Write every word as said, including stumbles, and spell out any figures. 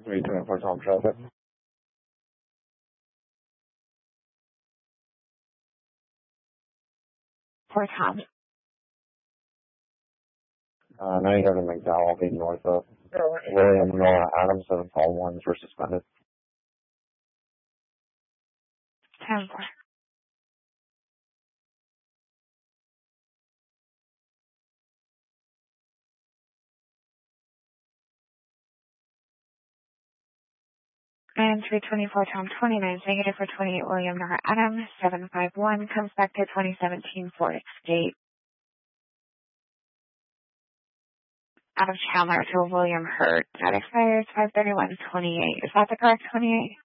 three twenty-four Tom traffic. For Tom. Uh, now you go to McDowell, be north of William Nora Adams, seven fall ones were suspended. ten four. And three twenty-four Tom twenty-nine, negative for twenty-eight William Nora Adams, seven five one, comes back to twenty seventeen Ford Escape. Out of Chandler to William Hurt. That expires five thirty-one twenty-eight. Is that the correct twenty-eight?